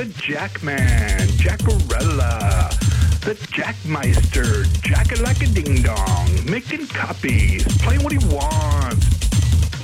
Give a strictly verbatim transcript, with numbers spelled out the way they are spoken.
Jackman, Jackarella, the Jackmeister, Jack-a-like-a-ding-dong, making copies, playing what he wants,